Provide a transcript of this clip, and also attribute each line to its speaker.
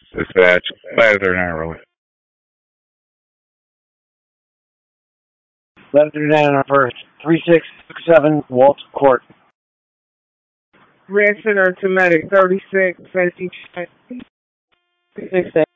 Speaker 1: Dispatch, 539 Road.
Speaker 2: 1139 for 3667 Walt Court.
Speaker 3: Red Center to Medic 36, safety check.
Speaker 2: 6